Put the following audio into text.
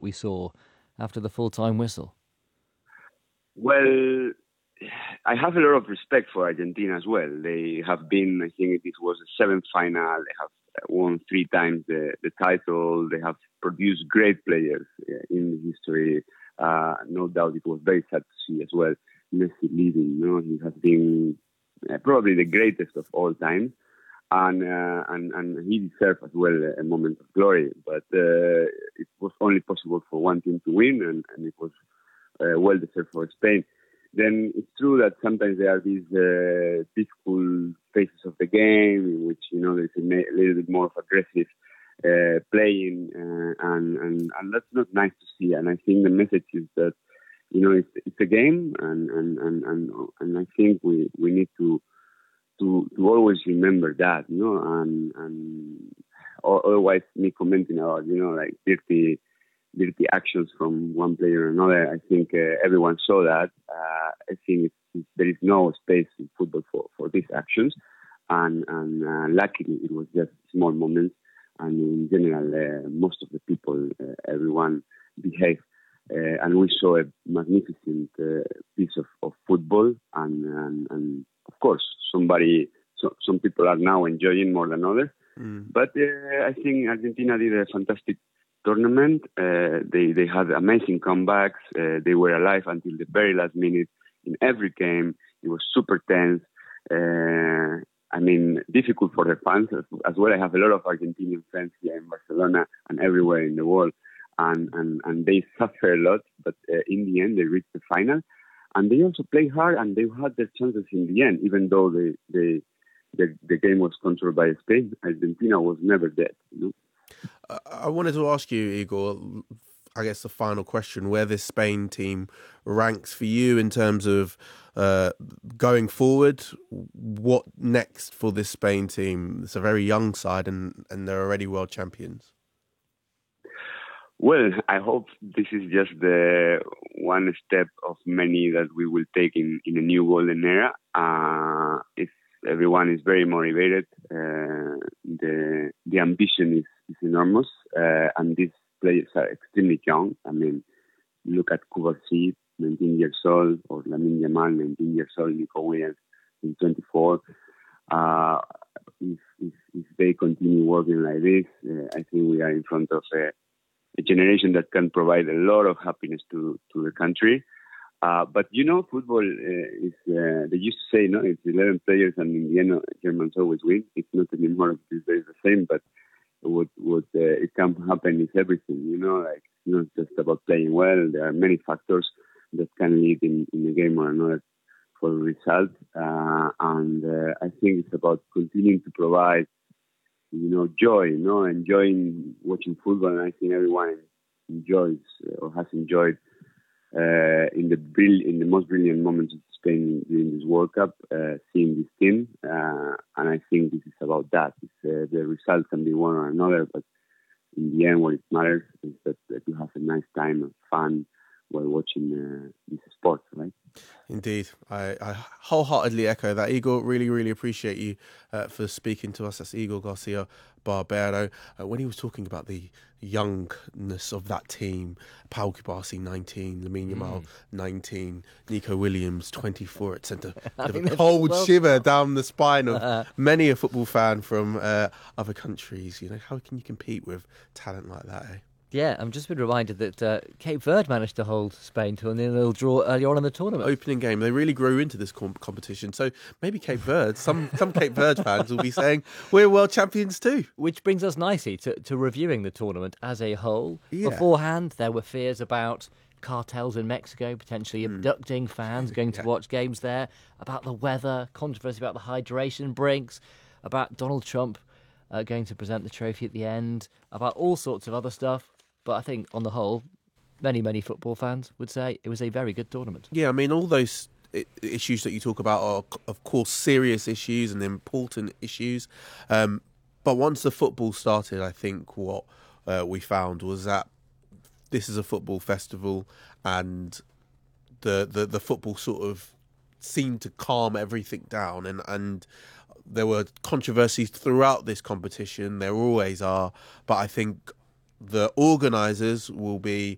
we saw after the full-time whistle? Well, I have a lot of respect for Argentina as well. They have been, I think this was the seventh final. They have won 3 times the title. They have produced great players in the history. No doubt it was very sad to see as well Messi leaving. He has been probably the greatest of all time. And he deserved as well a moment of glory. But it was only possible for one team to win, and it was well deserved for Spain. Then it's true that sometimes there are these difficult phases of the game in which there's a little bit more of aggressive playing, and that's not nice to see. And I think the message is that it's a game, and I think we need to always remember that, and otherwise me commenting about like dirty actions from one player or another. I think everyone saw that. I think there is no space in football for these actions, and luckily it was just small moments. And in general, most of the people, everyone behaved, and we saw a magnificent piece of football. And of course, some people are now enjoying more than others. But I think Argentina did a fantastic tournament. They had amazing comebacks. They were alive until the very last minute in every game. It was super tense. Difficult for the fans as well. I have a lot of Argentinian friends here in Barcelona and everywhere in the world, and they suffer a lot. But in the end, they reached the final, and they also played hard, and they had their chances in the end, even though the game was controlled by Spain. Argentina was never dead. I wanted to ask you, Igor, I guess the final question, where this Spain team ranks for you in terms of going forward. What next for this Spain team? It's a very young side, and they're already world champions. Well, I hope this is just the one step of many that we will take in a new golden era. Everyone is very motivated. The ambition is enormous, and these players are extremely young. Look at Cubarsí, 19 years old, or Lamine Yamal, 19 years old, Nico Williams, 24. If they continue working like this, I think we are in front of a generation that can provide a lot of happiness to the country. But football is, they used to say, it's 11 players and in the end, Germans always win. It's not anymore these days the same, but what it can happen is everything, it's not just about playing well. There are many factors that can lead in a game or another for results. And I think it's about continuing to provide, joy, enjoying watching football. And I think everyone enjoys or has enjoyed in the most brilliant moments of Spain during this World Cup, seeing this team, and I think this is about that. The result can be one or another, but in the end, what it matters is that you have a nice time and fun while watching this sport, right? Indeed. I wholeheartedly echo that. Igor, really, really appreciate you for speaking to us. That's Igor Garcia Barbero. When he was talking about the youngness of that team, Pau Cubarsí, 19, Lamine Yamal, 19, Nico Williams, 24. It sent a cold shiver down the spine of many a football fan from other countries. How can you compete with talent like that, eh? Yeah, I'm just been reminded that Cape Verde managed to hold Spain to a 0-0 draw early on in the tournament. Opening game. They really grew into this competition. So maybe Cape Verde, some Cape Verde fans will be saying, we're world champions too. Which brings us nicely to reviewing the tournament as a whole. Yeah. Beforehand, there were fears about cartels in Mexico potentially abducting fans going to watch games there, about the weather, controversy about the hydration breaks, about Donald Trump going to present the trophy at the end, about all sorts of other stuff. But I think, on the whole, many, many football fans would say it was a very good tournament. Yeah, all those issues that you talk about are, of course, serious issues and important issues. But once the football started, I think what we found was that this is a football festival, and the football sort of seemed to calm everything down. And there were controversies throughout this competition. There always are. But I think the organisers will be